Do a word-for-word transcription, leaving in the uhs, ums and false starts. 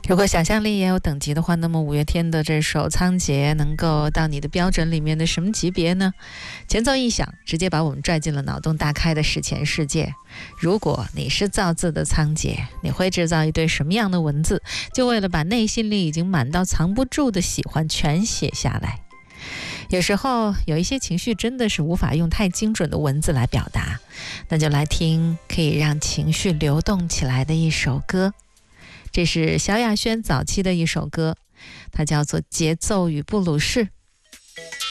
如果想象力也有等级的话，那么五月天的这首《仓颉》能够到你的标准里面的什么级别呢？前奏一响，直接把我们拽进了脑洞大开的史前世界。如果你是造字的仓颉，你会制造一堆什么样的文字，就为了把内心里已经满到藏不住的喜欢全写下来？有时候有一些情绪真的是无法用太精准的文字来表达，那就来听可以让情绪流动起来的一首歌。这是萧亚轩早期的一首歌，它叫做《节奏与布鲁士》。